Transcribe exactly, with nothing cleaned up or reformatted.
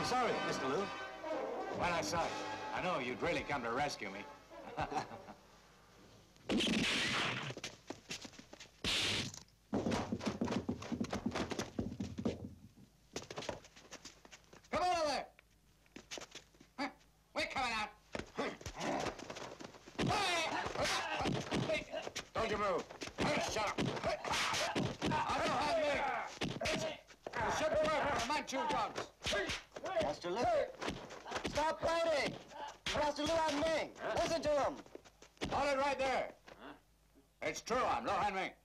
I'm sorry, Mister Liu. When I saw you, I know you'd really come to rescue me. Come over there! Huh? We're coming out. Don't you move. Shut up. I don't have me. You shouldn't work for the Manchu dogs. Master Liu, stop fighting! Master Liu Han Ming, listen to him. Hold it right there. It's true, I'm Liu Han Ming.